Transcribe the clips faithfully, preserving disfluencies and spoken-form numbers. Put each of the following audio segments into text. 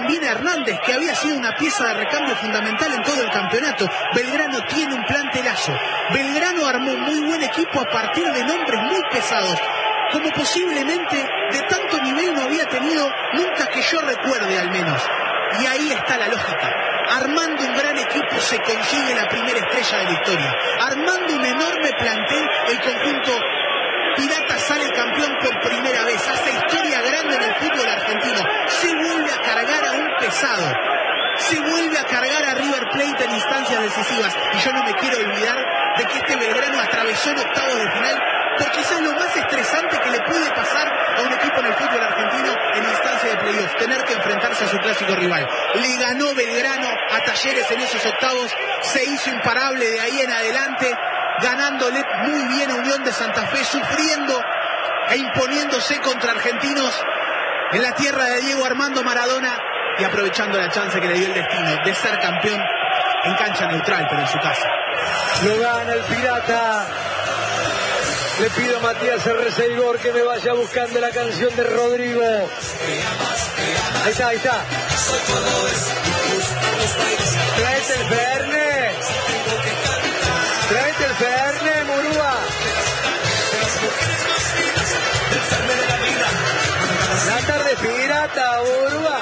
también a Hernández, que había sido una pieza de recambio fundamental en todo el campeonato. Belgrano tiene un plantelazo. Belgrano armó muy buen equipo a partir de nombres muy pesados, como posiblemente de tanto nivel no había tenido nunca que yo recuerde al menos. Y ahí está la lógica. Armando un gran equipo se consigue la primera estrella de la historia. Armando un enorme plantel, el conjunto pirata sale campeón por primera vez. Hace historia grande en el fútbol argentino. Se vuelve a cargar a un pesado. Se vuelve a cargar a River Plate en instancias decisivas. Y yo no me quiero olvidar de que este Belgrano atravesó en octavos de final por quizás lo más estresante que le puede pasar a un equipo en el fútbol argentino en instancia de playoff, tener que enfrentarse a su clásico rival. Le ganó Belgrano a Talleres en esos octavos, se hizo imparable de ahí en adelante, ganándole muy bien a Unión de Santa Fe, sufriendo e imponiéndose contra Argentinos en la tierra de Diego Armando Maradona y aprovechando la chance que le dio el destino de ser campeón en cancha neutral, pero en su casa. Lo gana el Pirata. Le pido a Matías R C Igor que me vaya buscando la canción de Rodrigo. Ahí está, ahí está. Tráete el Verne. Tráete el Verne, Murúa. La tarde pirata, Murúa.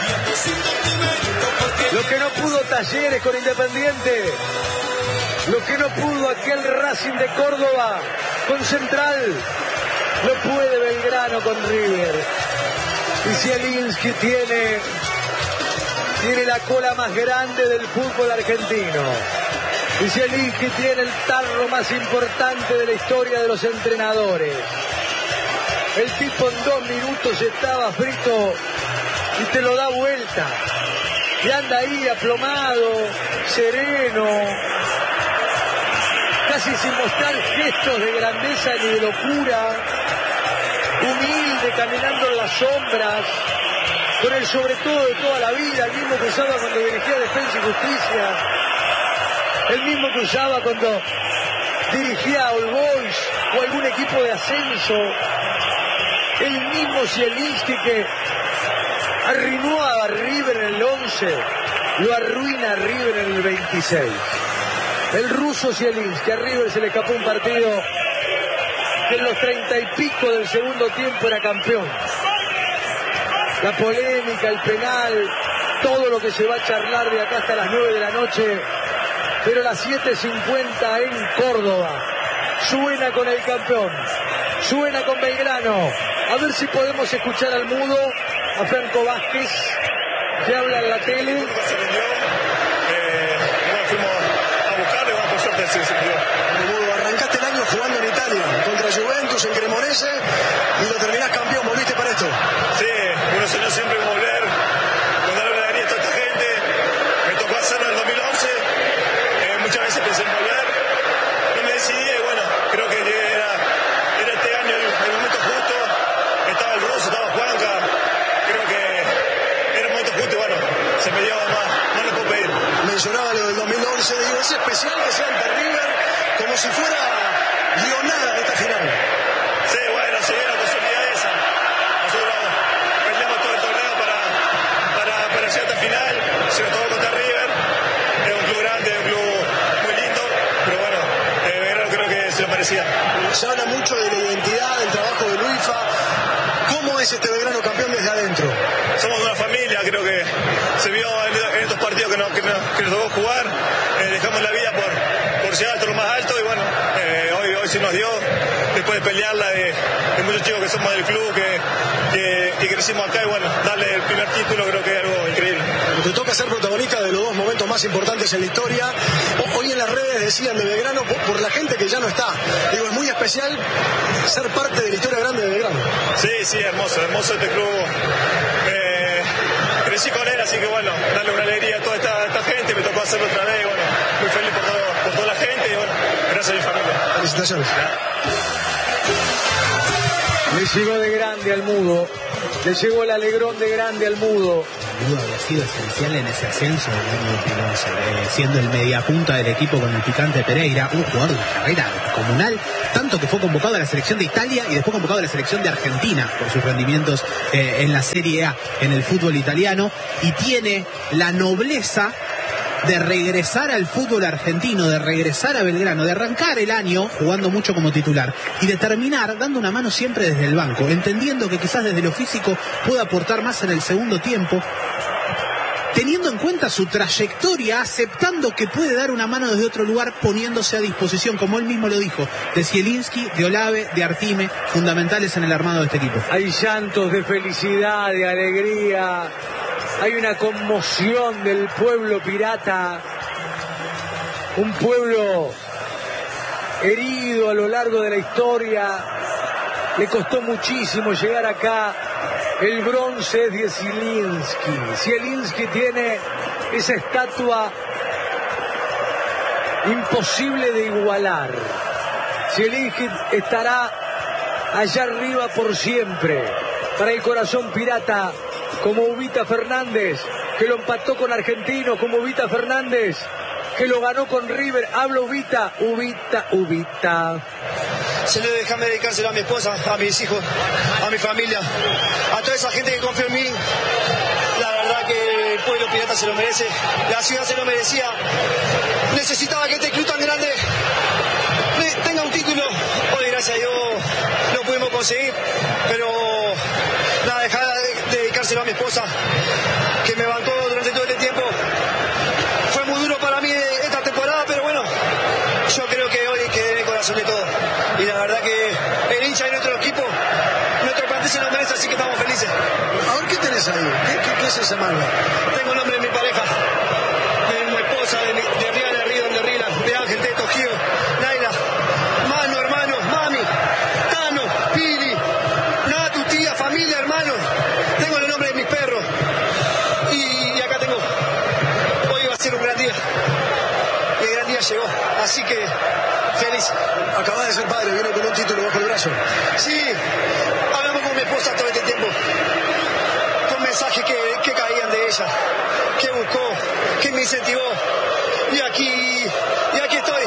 Lo que no pudo Talleres con Independiente. Lo que no pudo aquel Racing de Córdoba con Central, lo puede Belgrano con River. Y Zielinski tiene, tiene la cola más grande del fútbol argentino. Y Zielinski tiene el tarro más importante de la historia de los entrenadores. El tipo en dos minutos estaba frito y te lo da vuelta. Y anda ahí aplomado, sereno, casi sin mostrar gestos de grandeza ni de locura, humilde, caminando en las sombras, con el sobre todo de toda la vida, el mismo que usaba cuando dirigía Defensa y Justicia, el mismo que usaba cuando dirigía a All Boys o algún equipo de ascenso, el mismo Zielinski que arruinó a River en el once, lo arruina a River en el veintiséis. El ruso Zielinski, a River se le escapó un partido que en los treinta y pico del segundo tiempo era campeón. La polémica, el penal, todo lo que se va a charlar de acá hasta las nueve de la noche, pero a las siete cincuenta en Córdoba suena con el campeón, suena con Belgrano. A ver si podemos escuchar al mudo, a Franco Vázquez, que habla en la tele. Sí, sí, arrancaste el año jugando en Italia contra Juventus en Cremonese y lo terminás campeón, volviste para esto. Sí, uno soñó siempre con volver, con darle la alegría a toda esta gente. Me tocó hacerlo en el dos mil once, eh, muchas veces pensé en volver, no me decidí y bueno, creo que era, era este año el, el momento justo. Estaba el ruso, estaba Juanca, creo que era el momento justo y bueno, se me dio más, no le puedo pedir. Mencionaba lo del dos mil once, digo, es especial que sea ante River, como si fuera guionada de esta final. Sí, bueno, se dio la posibilidad esa. Nosotros peleamos todo el torneo para, para, para llegar a esta final, se nos tocó contra River, es un club grande, un club muy lindo, pero bueno, eh, Belgrano creo que se lo merecía. Se habla mucho de la identidad, del trabajo de Luifa. ¿Cómo es este Belgrano campeón desde adentro? Somos una familia, creo que se vio en estos partidos que nos, que nos, que nos tocó jugar, eh, dejamos la vida por, por llegar hasta lo más alto y bueno, eh, hoy, hoy sí nos dio, después de pelearla de, de muchos chicos que somos del club, que, que, que crecimos acá y bueno, darle el primer título creo que es algo increíble. Te toca ser protagonista de los dos momentos más importantes en la historia. Hoy en las redes decían de Belgrano, por, por la gente que ya no está, digo, es muy especial ser parte de la historia grande de Belgrano. Sí, sí, hermoso, hermoso este club. Eh, crecí con él, así que bueno, darle una alegría a toda esta, esta gente, me tocó hacerlo otra vez, bueno, muy feliz por, todo, por toda la gente y bueno, gracias a mi familia. Felicitaciones. Le llegó de grande al mudo, le llegó el alegrón de grande al mudo. El mudo había sido esencial en ese ascenso del año dos mil once, eh, siendo el mediapunta del equipo con el picante Pereira, un jugador de carrera comunal tanto que fue convocado a la selección de Italia y después convocado a la selección de Argentina por sus rendimientos eh, en la Serie A, en el fútbol italiano, y tiene la nobleza de regresar al fútbol argentino, de regresar a Belgrano, de arrancar el año jugando mucho como titular y de terminar dando una mano siempre desde el banco, entendiendo que quizás desde lo físico pueda aportar más en el segundo tiempo, teniendo en cuenta su trayectoria, aceptando que puede dar una mano desde otro lugar, poniéndose a disposición, como él mismo lo dijo, de Zielinski, de Olave, de Artime, fundamentales en el armado de este equipo. Hay llantos de felicidad, de alegría, hay una conmoción del pueblo pirata, un pueblo herido a lo largo de la historia, le costó muchísimo llegar acá. El bronce es de Zielinski. Zielinski tiene esa estatua imposible de igualar. Zielinski estará allá arriba por siempre. Para el corazón pirata, como Ubita Fernández, que lo empató con Argentinos, como Ubita Fernández, que lo ganó con River. Habla Ubita, Ubita, Ubita. Se le déjame dedicárselo a mi esposa, a mis hijos, a mi familia, a toda esa gente que confió en mí. La verdad que el pueblo pirata se lo merece, la ciudad se lo merecía. Necesitaba que este club tan grande tenga un título. Hoy, gracias a Dios, lo pudimos conseguir, pero nada, dejar de dedicárselo a mi esposa, que me bancó durante todo este tiempo. Fue muy duro para mí esta temporada, pero bueno, yo creo que hoy quedé en el corazón de todos. Y la verdad que el hincha y nuestro equipo, nuestro plantel se lo merece, así que estamos felices. A ver, ¿qué tenés ahí? ¿Qué, qué, qué es esa mano? Tengo el nombre de mi pareja, de mi esposa, de, mi, de Rihanna, Ridon, de Rila, de Ángel, Teto, Gio, Naila, Mano, hermano, Mami, Tano, Pili, nada, tu tía, familia, hermano. Tengo el nombre de mis perros. Y, y acá tengo, hoy va a ser un gran día. Y el gran día llegó, así que feliz. Acabas de ser padre, viene con un título bajo el brazo. Sí, hablamos con mi esposa todo este tiempo, con mensajes que, que caían de ella, que buscó, que me incentivó. Y aquí, y aquí estoy.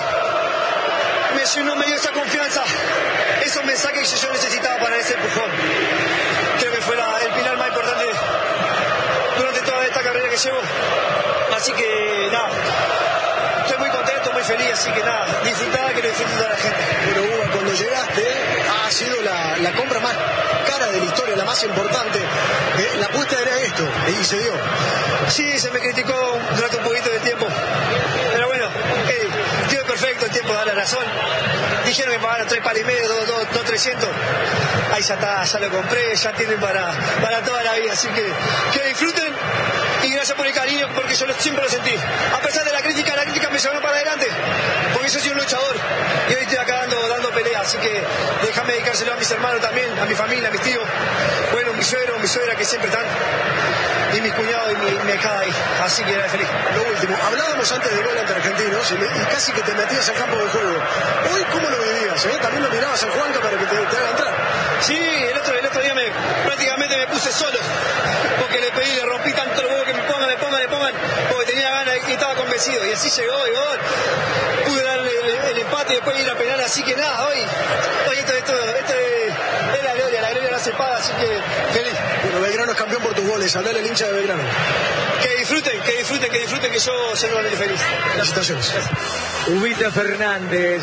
Me, no me dio esa confianza, esos mensajes que yo necesitaba para ese empujón. Creo que fue la, el pilar más importante durante toda esta carrera que llevo. Así que nada, estoy muy contento, muy feliz, así que nada, disfrutada, que lo disfrute toda la gente. Pero Hugo, cuando llegaste, ha sido la, la compra más cara de la historia, la más importante. Eh, la apuesta era esto, y se dio. Sí, se me criticó durante un poquito de tiempo, pero bueno, eh, el tiempo es perfecto, el tiempo da la razón. Dijeron que pagaron tres palos y medio, dos, dos, dos, trescientos. Ahí ya está, ya lo compré, ya tienen para, para toda la vida, así que que disfruten. Y gracias por el cariño, porque yo siempre lo sentí. A pesar de la crítica, la crítica me llevó para adelante, porque yo soy un luchador y hoy estoy acá dando, dando pelea. Así que déjame dedicárselo a mis hermanos también, a mi familia, a mis tíos, bueno, mi suegro, mi suegra que siempre están, y mis cuñados y mi, mi hijada ahí. Así que era feliz. Lo último, hablábamos antes del gol ante Argentinos y, y casi que te metías al campo de juego. Hoy, ¿cómo lo vivías? Eh? También lo mirabas a Juanca para que te, te haga entrar. Sí, el otro, el otro día me, prácticamente me puse solo, porque le pedí, le rompí tanto el huevo que me pongan, me pongan, me pongan, porque tenía ganas y estaba convencido. Y así llegó, y gol. Pude darle el, el empate y después ir a penal, así que nada, hoy, hoy esto, esto, esto es, es la gloria, la gloria no se paga, así que feliz. Bueno, Belgrano es campeón por tus goles, hablale al hincha de Belgrano. Que disfruten, que disfruten, que disfruten, que yo soy realmente feliz. Felicitaciones. Ubita Fernández,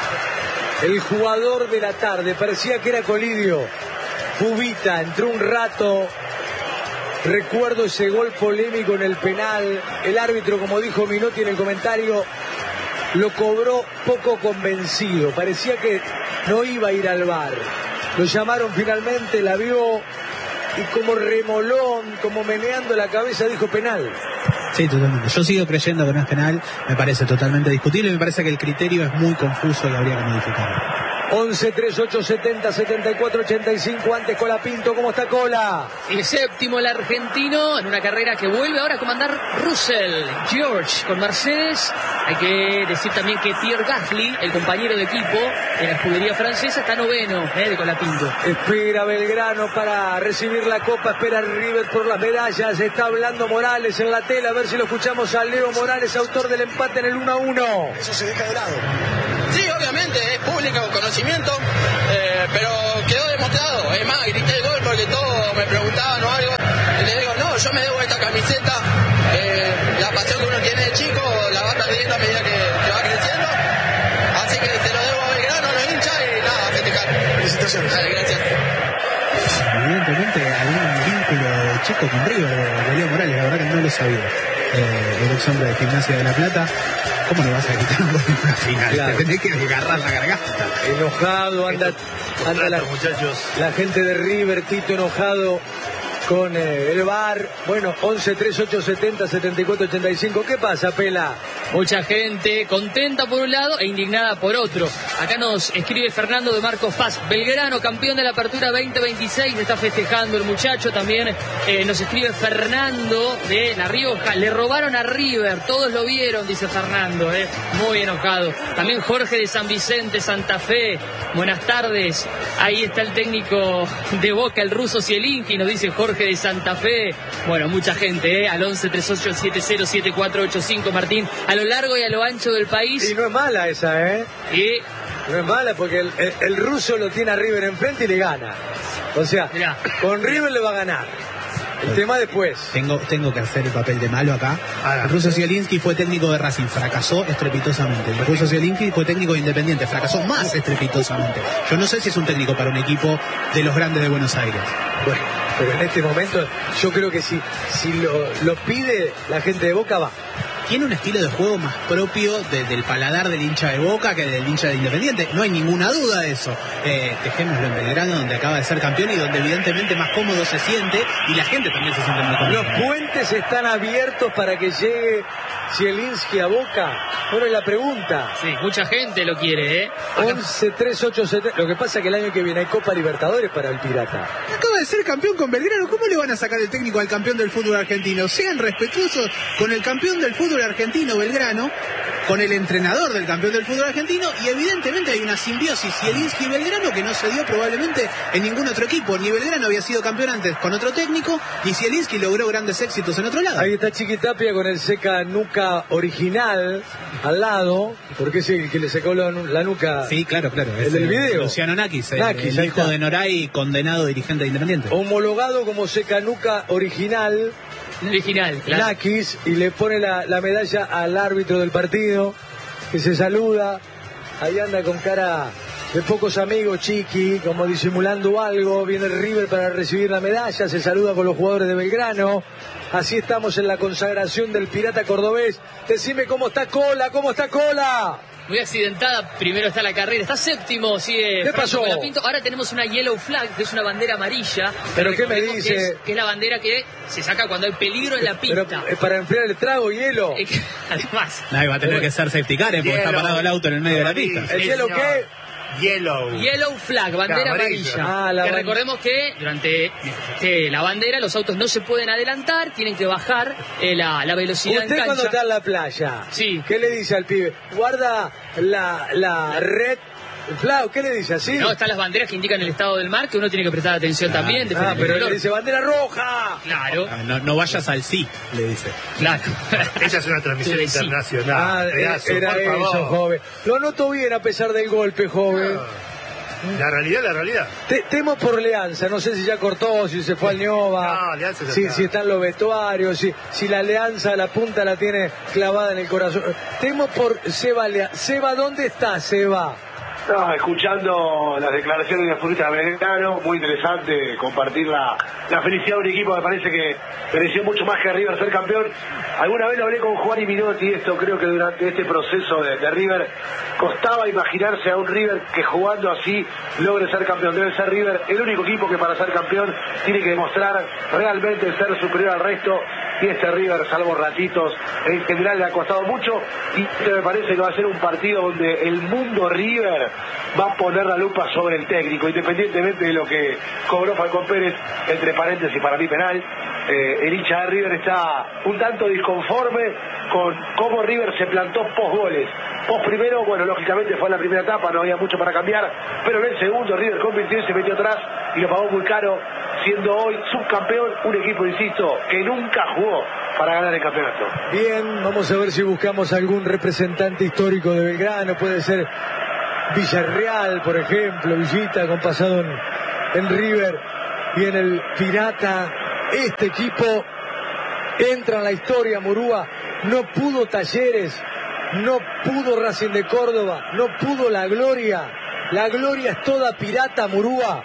el jugador de la tarde, parecía que era Colidio. Ubita entró un rato. Recuerdo ese gol polémico en el penal. El árbitro, como dijo Minotti en el comentario, lo cobró poco convencido. Parecía que no iba a ir al V A R. Lo llamaron finalmente, la vio y como remolón, como meneando la cabeza, dijo penal. Sí, totalmente. Yo sigo creyendo que no es penal. Me parece totalmente discutible. Me parece que el criterio es muy confuso y habría que modificarlo. once, treinta y ocho, setenta, setenta y cuatro, ochenta y cinco. Antes Colapinto, ¿cómo está Cola? El séptimo, el argentino, en una carrera que vuelve ahora a comandar Russell. George con Mercedes. Hay que decir también que Pierre Gasly, el compañero de equipo en la escudería francesa, está noveno eh, de Colapinto. Espera Belgrano para recibir la copa, espera River por las medallas. Está hablando Morales en la tela, a ver si lo escuchamos a Leo Morales, autor del empate en el uno a uno. Eso se deja de lado. Sí, obviamente. obviamente es público conocimiento, eh, pero quedó demostrado. Es más, grité el gol porque todos me preguntaban o algo. Y les digo, no, yo me debo esta camiseta. Eh, la pasión que uno tiene de chico la va perdiendo a medida que, que va creciendo. Así que se lo debo a Belgrano, a los hinchas y nada, a festejar. Felicitaciones. Dale, gracias. Evidentemente hay un vínculo de chico con River, de Leo Morales, la verdad que no lo sabía. Eh, el ex hombre de Gimnasia de La Plata. ¿Cómo no vas a quitar un gol en una final? Claro. Te tenés que agarrar la garganta. Enojado, anda, anda la, muchachos. la gente de River, Tito enojado con eh, el V A R. Bueno, once treinta y ocho setenta setenta y cuatro ochenta y cinco. ¿Qué pasa, Pela? Mucha gente contenta por un lado e indignada por otro. Acá nos escribe Fernando de Marcos Paz. Belgrano, campeón de la apertura veinte veintiséis, está festejando el muchacho. También eh, nos escribe Fernando de La Rioja. Le robaron a River, todos lo vieron, dice Fernando. Eh. Muy enojado. También Jorge de San Vicente, Santa Fe. Buenas tardes. Ahí está el técnico de Boca, el ruso Zielinski, nos dice Jorge de Santa Fe. Bueno, mucha gente, ¿eh? Al once treinta y ocho setenta siete cuatro ocho cinco, Martín. A lo largo y a lo ancho del país. Y no es mala esa, ¿eh? Y no es mala porque el, el, el ruso lo tiene a River enfrente y le gana. O sea, Mirá. con River le va a ganar. El tema después. Tengo, tengo que hacer el papel de malo acá. El ruso Zielinski fue técnico de Racing, fracasó estrepitosamente. El ruso Zielinski fue técnico de Independiente, fracasó más estrepitosamente. Yo no sé si es un técnico para un equipo de los grandes de Buenos Aires. Bueno, pero en este momento yo creo que si, si lo, lo pide la gente de Boca va. Tiene un estilo de juego más propio de, del paladar del hincha de Boca que del hincha de Independiente. No hay ninguna duda de eso. Eh, dejémoslo en Belgrano, donde acaba de ser campeón y donde evidentemente más cómodo se siente. Y la gente también se siente muy cómoda. Los puentes están abiertos para que llegue Zielinski a Boca. Bueno, es la pregunta. sí, mucha gente lo quiere, ¿eh? once treinta y ocho setenta. Lo que pasa es que el año que viene hay Copa Libertadores para el Pirata. Acaba de ser campeón con Belgrano. ¿Cómo le van a sacar el técnico al campeón del fútbol argentino? Sean respetuosos con el campeón del fútbol argentino, Belgrano, con el entrenador del campeón del fútbol argentino, y evidentemente hay una simbiosis Zielinski y Belgrano que no se dio probablemente en ningún otro equipo. Ni Belgrano había sido campeón antes con otro técnico, ni Zielinski logró grandes éxitos en otro lado. Ahí está Chiquitapia con el seca nuca original al lado, porque es el que le secó la, la nuca. Sí, claro, claro. El del video. Luciano Nakis, el, Nakis, el ahí hijo está. de Noray, condenado dirigente de Independiente. Homologado como seca nuca original. Original, claro. Nakis, y le pone la, la medalla al árbitro del partido, que se saluda. Ahí anda con cara de pocos amigos, Chiqui, como disimulando algo. Viene el River para recibir la medalla, se saluda con los jugadores de Belgrano. Así estamos en la consagración del Pirata Cordobés. Decime cómo está Cola, cómo está Cola. Muy accidentada, primero está la carrera, está séptimo, sigue ¿Qué Franco pasó? Colapinto. Ahora tenemos una yellow flag, que es una bandera amarilla. ¿Pero qué me Recordemos dice? Que es, que es la bandera que se saca cuando hay peligro en la pista. Pero, eh, para enfriar el trago, hielo. Eh, que- Además, Nadie va a tener que ser safety car, eh, porque Hielo. está parado el auto en el medio de la pista. ¿El hielo qué? Yellow. yellow flag, bandera Amarilla. amarilla. Ah, la que ban- recordemos que durante este, la bandera los autos no se pueden adelantar, tienen que bajar eh, la, la velocidad en Usted cuando cancha. está en la playa, Sí. ¿qué le dice al pibe? Guarda la, la red. Flau, ¿qué le dice así? No, están las banderas que indican el estado del mar, que uno tiene que prestar atención también. Ah, depende del pero color. le dice bandera roja. Claro, Ah, No, no vayas al sí, le dice. claro. Esa es una transmisión Sí, sí. internacional. Ah, Pedazo, era por eso, favor. joven. Lo noto bien a pesar del golpe, joven. La realidad, la realidad. Te- temo por Leanza, no sé si ya cortó, si se fue al Ñova, No, Leanza ya si, está. si están los vestuarios, si, si la Leanza, la punta la tiene clavada en el corazón. Temo por Seba Lea. Seba, ¿dónde está Seba? No, escuchando las declaraciones de futbolista Belgrano, muy interesante compartir la, la felicidad de un equipo que parece que mereció mucho más que River ser campeón. Alguna vez lo hablé con Juan y Minotti, esto creo que durante este proceso de, de River costaba imaginarse a un River que jugando así logre ser campeón. Debe ser River el único equipo que para ser campeón tiene que demostrar realmente ser superior al resto, y este River, salvo ratitos, en general le ha costado mucho, y este me parece que va a ser un partido donde el mundo River va a poner la lupa sobre el técnico, independientemente de lo que cobró Falcón Pérez, entre paréntesis para mí penal. Eh, el hincha de River está un tanto disconforme con cómo River se plantó post goles. Post primero, bueno, lógicamente fue en la primera etapa, no había mucho para cambiar, pero en el segundo River convirtió y se metió atrás y lo pagó muy caro, siendo hoy subcampeón, un equipo, insisto, que nunca jugó para ganar el campeonato. Bien, vamos a ver si buscamos algún representante histórico de Belgrano, puede ser Villarreal, por ejemplo, Villita, con pasado en, en River y en el Pirata. Este equipo entra en la historia, Murúa. No pudo Talleres, no pudo Racing de Córdoba, no pudo La Gloria. La Gloria es toda Pirata, Murúa.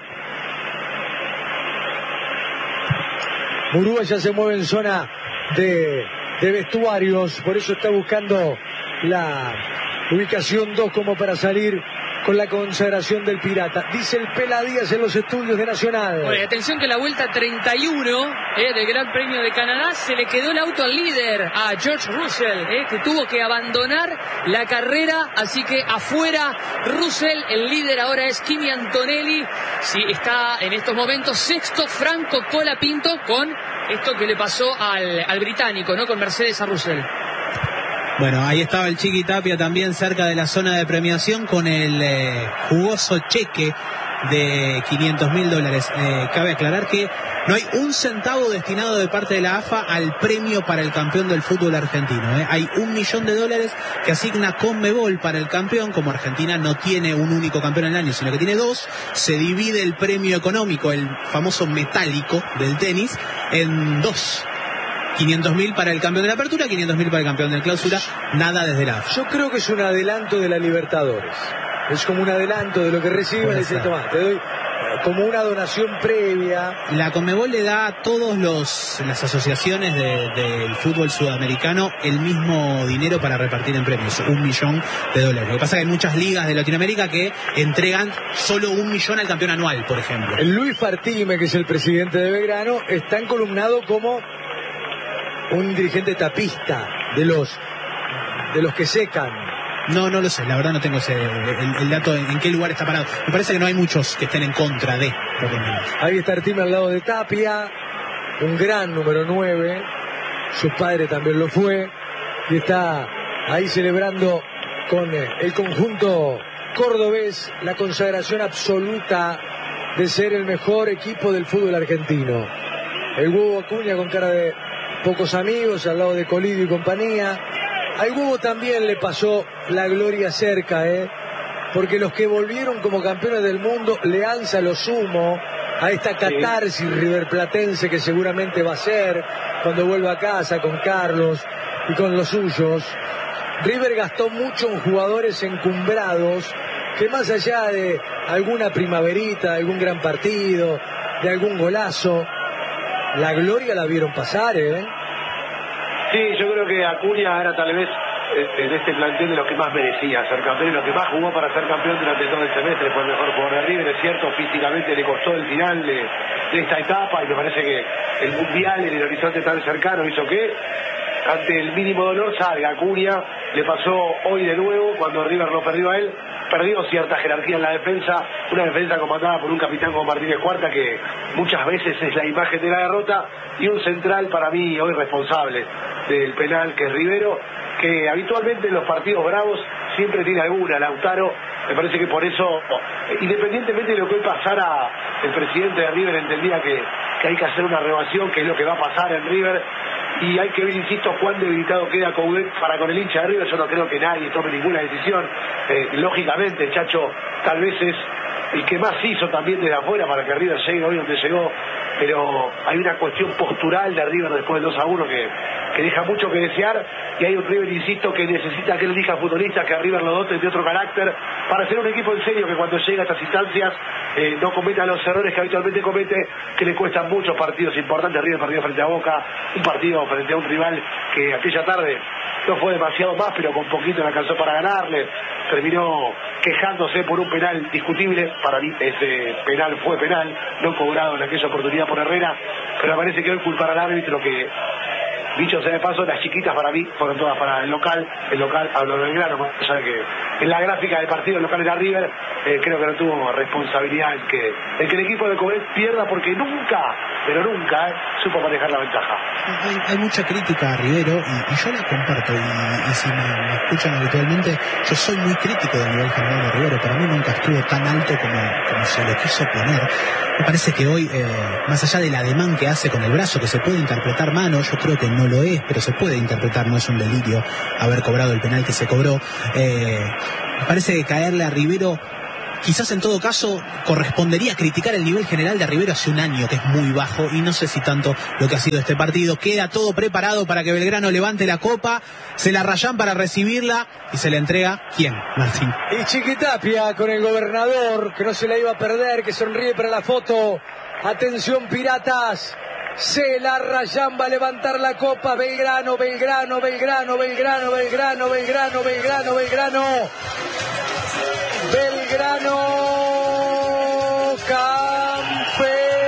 Murúa ya se mueve en zona de, de vestuarios, por eso está buscando la ubicación dos como para salir con la consagración del Pirata. Dice el Pela Díaz en los estudios de Nacional. Bueno, atención que la vuelta treinta y uno eh, del Gran Premio de Canadá se le quedó el auto al líder, a George Russell, eh, que tuvo que abandonar la carrera, así que afuera Russell, el líder ahora es Kimi Antonelli, sí, está en estos momentos sexto Franco Colapinto con esto que le pasó al, al británico, ¿no? Con Mercedes a Russell. Bueno, ahí estaba el Chiqui Tapia también cerca de la zona de premiación con el eh, jugoso cheque de quinientos mil dólares. Eh, cabe aclarar que no hay un centavo destinado de parte de la A F A al premio para el campeón del fútbol argentino. ¿eh? Hay un millón de dólares que asigna Conmebol para el campeón. Como Argentina no tiene un único campeón en el año, sino que tiene dos, se divide el premio económico, el famoso metálico del tenis, en dos. quinientos mil para el campeón de la apertura, quinientos mil para el campeón de la clausura, nada desde la A F A. Yo creo que es un adelanto de la Libertadores. Es como un adelanto de lo que reciben y dicen, tomá, te doy como una donación previa. La Conmebol le da a todas las asociaciones del de fútbol sudamericano el mismo dinero para repartir en premios, un millón de dólares. Lo que pasa es que hay muchas ligas de Latinoamérica que entregan solo un millón al campeón anual, por ejemplo. El Luis Fartime, que es el presidente de Belgrano, está encolumnado como un dirigente tapista de los de los que secan. No, no lo sé, la verdad no tengo ese, el, el dato en, en qué lugar está parado. Me parece que no hay muchos que estén en contra de, por lo menos. Ahí está Artime al lado de Tapia, un gran número nueve, su padre también lo fue, y está ahí celebrando con el conjunto cordobés la consagración absoluta de ser el mejor equipo del fútbol argentino. El Huevo Acuña con cara de pocos amigos, al lado de Colidio y compañía. Al Huevo también le pasó la gloria cerca, ¿eh? Porque los que volvieron como campeones del mundo le alza lo sumo a esta catarsis riverplatense que seguramente va a ser cuando vuelva a casa con Carlos y con los suyos. River gastó mucho en jugadores encumbrados que más allá de alguna primaverita, de algún gran partido, de algún golazo, la gloria la vieron pasar, ¿eh? Sí, yo creo que Acuña era tal vez en este plantel de los que más merecía ser campeón y los que más jugó para ser campeón durante todo el semestre. Fue el mejor jugador de River, es cierto, físicamente le costó el final de, de esta etapa y me parece que el mundial en el horizonte tan cercano hizo que ante el mínimo dolor salga Acuña. Le pasó hoy de nuevo cuando River no perdió a él, perdió cierta jerarquía en la defensa, una defensa comandada por un capitán como Martínez Cuarta que muchas veces es la imagen de la derrota, y un central para mí hoy responsable del penal que es Rivero, que habitualmente en los partidos bravos siempre tiene alguna. Lautaro, me parece que por eso, independientemente de lo que hoy pasara, el presidente de River entendía que, que hay que hacer una renovación, que es lo que va a pasar en River, y hay que ver, insisto, cuán debilitado queda Coudet para con el hincha de River. Yo no creo que nadie tome ninguna decisión. Eh, lógicamente el Chacho tal vez es el que más hizo también desde afuera para que River llegue hoy donde llegó, pero hay una cuestión postural de River después del dos a uno que, que deja mucho que desear, y hay un River, insisto, que necesita que él elija futbolistas que a River lo doten de otro carácter para ser un equipo en serio que cuando llega a estas instancias eh, no cometa los errores que habitualmente comete, que le cuestan muchos partidos importantes. River perdió frente a Boca, un partido frente a un rival que aquella tarde no fue demasiado más, pero con poquito le alcanzó para ganarle, terminó quejándose por un penal discutible. Para mí ese penal fue penal, no cobrado en aquella oportunidad por Herrera, pero me parece que hoy culpar al árbitro, que dicho sea de paso, las chiquitas para mí fueron todas para el local. El local, hablo del Belgrano, más allá de que en la gráfica del partido el local era River, eh, creo que no tuvo responsabilidad en que, en que el equipo de Coudet pierda, porque nunca, pero nunca, eh, supo manejar la ventaja. Hay, hay mucha crítica a Rivero y, y yo la comparto, y, y si me, me escuchan habitualmente, yo soy muy crítico del nivel general de Rivero. Para mí nunca estuvo tan alto como, como se le quiso poner. Me parece que hoy, eh, más allá del ademán que hace con el brazo, que se puede interpretar mano, yo creo que no lo es, pero se puede interpretar, no es un delirio haber cobrado el penal que se cobró. Eh, Me parece que caerle a Rivero, quizás en todo caso, correspondería criticar el nivel general de Rivero hace un año, que es muy bajo, y no sé si tanto lo que ha sido este partido. Queda todo preparado para que Belgrano levante la copa, se la rayan para recibirla, y se la entrega, ¿quién, Martín? Y Chiquitapia con el gobernador, que no se la iba a perder, que sonríe para la foto. Atención, Piratas, se la rayan, va a levantar la copa. Belgrano, Belgrano, Belgrano, Belgrano, Belgrano, Belgrano, Belgrano, Belgrano. Belgrano, campeón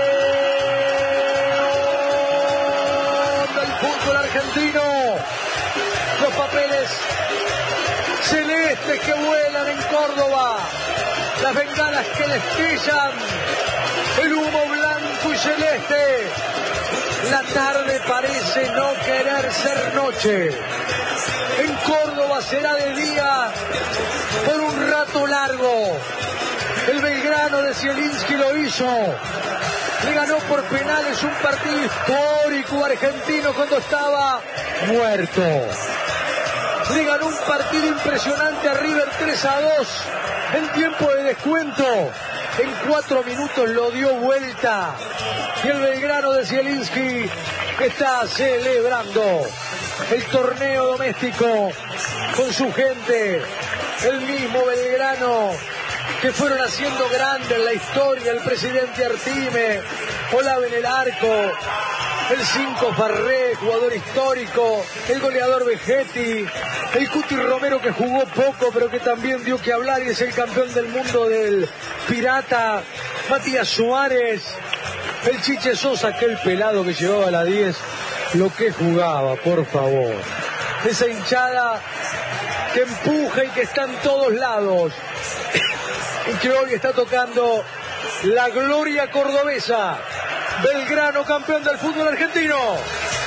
del fútbol argentino. Los papeles celestes que vuelan en Córdoba, las bengalas que destellan, el humo blanco y celeste. La tarde parece no querer ser noche. En Córdoba será de día por un rato largo. El Belgrano de Zielinski lo hizo. Le ganó por penales un partido histórico argentino cuando estaba muerto. Le ganó un partido impresionante a River tres a dos en tiempo de descuento. En cuatro minutos lo dio vuelta. Y el Belgrano de Zielinski está celebrando el torneo doméstico con su gente. El mismo Belgrano que fueron haciendo grande en la historia el presidente Artime, Olave en el arco, el cinco Farré, jugador histórico, el goleador Vegetti, el Cuti Romero que jugó poco pero que también dio que hablar y es el campeón del mundo del Pirata, Matías Suárez, el Chiche Sosa, aquel pelado que llevaba a la diez, lo que jugaba, por favor. Esa hinchada que empuja y que está en todos lados y que hoy está tocando la gloria cordobesa. Belgrano, campeón del fútbol argentino.